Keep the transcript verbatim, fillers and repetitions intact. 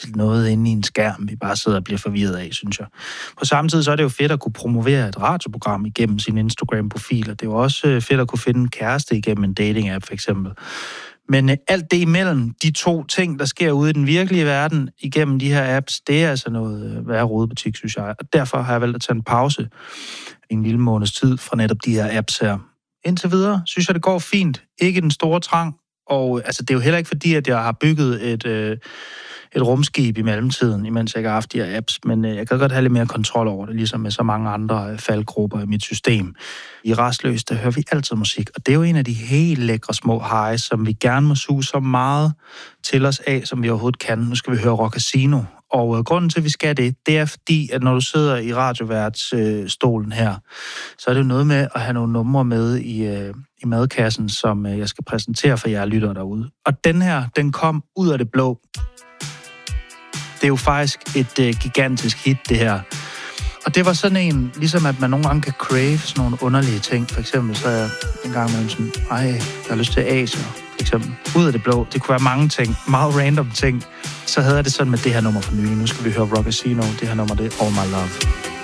mærkeligt noget inde i en skærm, vi bare sidder og bliver forvirret af, synes jeg. På samme tid så er det jo fedt at kunne promovere et radioprogram igennem sin Instagram-profil, og det er jo også fedt at kunne finde en kæreste igennem en dating-app, for eksempel. Men alt det imellem, de to ting, der sker ude i den virkelige verden, igennem de her apps, det er altså noget værre rodebutik, synes jeg. Og derfor har jeg valgt at tage en pause en lille måneds tid fra netop de her apps her. Indtil videre synes jeg, det går fint. Ikke den store trang. Og altså, det er jo heller ikke fordi, at jeg har bygget et, øh, et rumskib i mellemtiden, imens jeg ikke har haft de her apps. Men øh, jeg kan godt have lidt mere kontrol over det, ligesom med så mange andre øh, faldgrupper i mit system. I Rastløs, der hører vi altid musik. Og det er jo en af de helt lækre små highs, som vi gerne må suge så meget til os af, som vi overhovedet kan. Nu skal vi høre Rock Casino. Og øh, grunden til, at vi skal det, det er fordi, at når du sidder i radioværtsstolen øh, her, så er det jo noget med at have nogle numre med i, øh, i madkassen, som øh, jeg skal præsentere for jer lyttere derude. Og den her, den kom ud af det blå. Det er jo faktisk et øh, gigantisk hit, det her. Og det var sådan en, ligesom at man nogle gange kan crave sådan nogle underlige ting. For eksempel så er jeg en gang imellem sådan, ej, jeg har lyst til Asia, for eksempel. Ud af det blå. Det kunne være mange ting, meget random ting. Så havde jeg det sådan med det her nummer for nylig. Nu skal vi høre Rock Casino. Det her nummer, det er All My Love.